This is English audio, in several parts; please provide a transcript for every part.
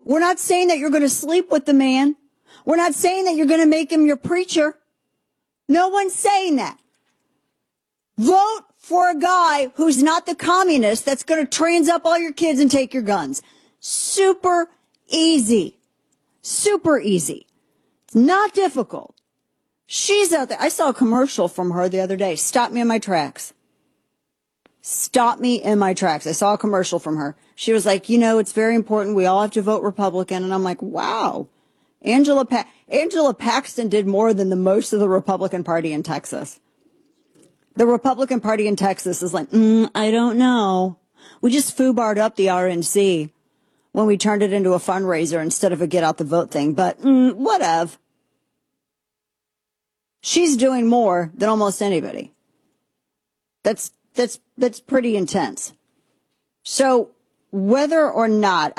We're not saying that you're going to sleep with the man. We're not saying that you're going to make him your preacher. No one's saying that. Vote for a guy who's not the communist that's going to trans up all your kids and take your guns. Super easy. Super easy. It's not difficult. She's out there. I saw a commercial from her the other day. Stop me in my tracks. Stop me in my tracks. I saw a commercial from her. She was like, it's very important. We all have to vote Republican. And I'm like, wow. Angela Paxton did more than the most of the Republican Party in Texas. The Republican Party in Texas is like, I don't know. We just foobarred up the RNC when we turned it into a fundraiser instead of a get out the vote thing. But whatever. She's doing more than almost anybody. That's pretty intense. So whether or not,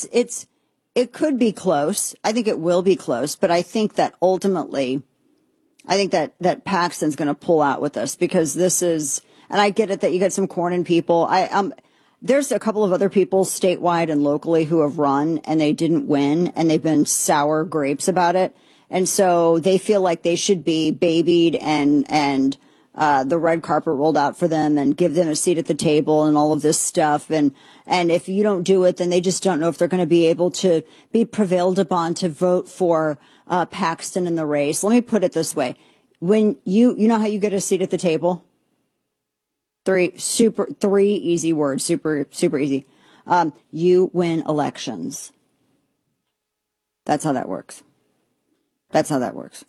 it could be close. I think it will be close, but I think that ultimately, that Paxton's going to pull out with this because this is, and I get it that you get some Cornyn people. There's a couple of other people statewide and locally who have run and they didn't win and they've been sour grapes about it. And so they feel like they should be babied and the red carpet rolled out for them and give them a seat at the table and all of this stuff. And if you don't do it, then they just don't know if they're going to be able to be prevailed upon to vote for Paxton in the race. Let me put it this way. When you know how you get a seat at the table? Three easy words, super easy. You win elections. That's how that works. That's how that works.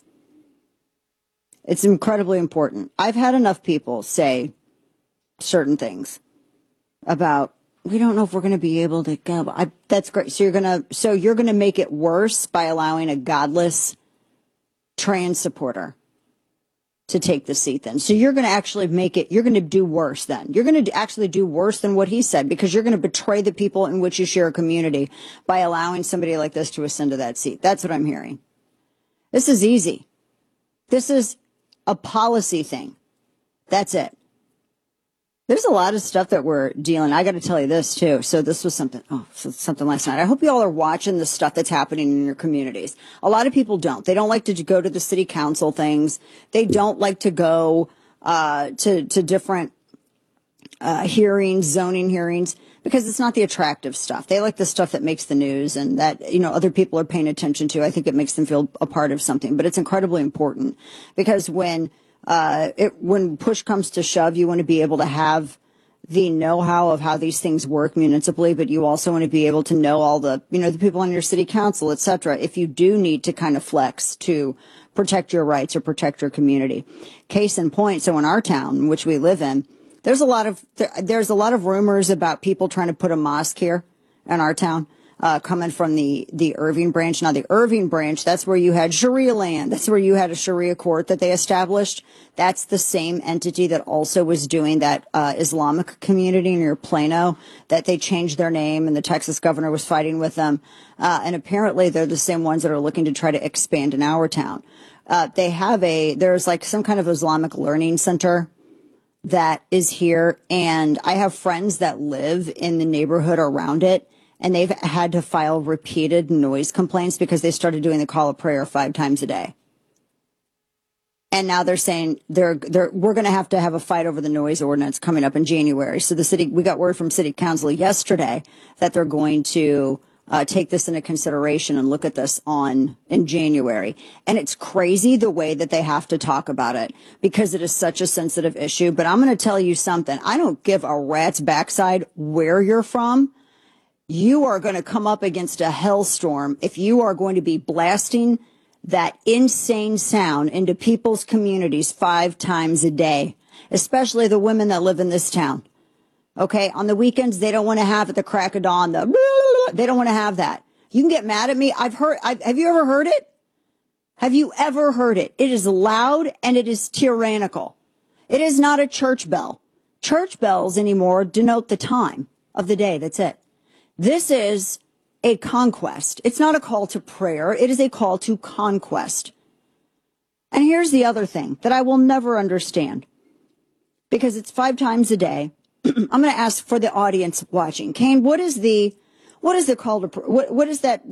It's incredibly important. I've had enough people say certain things about, we don't know if we're going to be able to go. That's great. So you're going to make it worse by allowing a godless trans supporter to take the seat then. So you're going to actually you're going to do worse then. You're going to actually do worse than what he said because you're going to betray the people in which you share a community by allowing somebody like this to ascend to that seat. That's what I'm hearing. This is easy. This is a policy thing. That's it. There's a lot of stuff that we're dealing. I got to tell you this too. So this was something last night. I hope you all are watching the stuff that's happening in your communities. A lot of people don't. They don't like to go to the city council things. They don't like to go to different hearings, zoning hearings, because it's not the attractive stuff. They like the stuff that makes the news and that, other people are paying attention to. I think it makes them feel a part of something, but it's incredibly important because when push comes to shove, you want to be able to have the know-how of how these things work municipally, but you also want to be able to know all the, the people on your city council, et cetera, if you do need to kind of flex to protect your rights or protect your community. Case in point, so in our town, which we live in, there's a lot of rumors about people trying to put a mosque here in our town, coming from the Irving branch. Now, the Irving branch, that's where you had Sharia land. That's where you had a Sharia court that they established. That's the same entity that also was doing that Islamic community near Plano that they changed their name and the Texas governor was fighting with them. And apparently they're the same ones that are looking to try to expand in our town. There's like some kind of Islamic learning center that is here. And I have friends that live in the neighborhood around it. And they've had to file repeated noise complaints because they started doing the call of prayer 5 times a day. And now they're saying we're going to have a fight over the noise ordinance coming up in January. So we got word from city council yesterday that they're going to take this into consideration and look at this in January. And it's crazy the way that they have to talk about it because it is such a sensitive issue. But I'm going to tell you something. I don't give a rat's backside where you're from. You are going to come up against a hellstorm if you are going to be blasting that insane sound into people's communities 5 times a day, especially the women that live in this town. Okay. On the weekends, they don't want to have at the crack of dawn. They don't want to have that. You can get mad at me. Have you ever heard it? Have you ever heard it? It is loud and it is tyrannical. It is not a church bell. Church bells anymore denote the time of the day. That's it. This is a conquest. It's not a call to prayer. It is a call to conquest. And here's the other thing that I will never understand because it's 5 times a day. I'm going to ask for the audience watching. Kane, what is the call to, what is that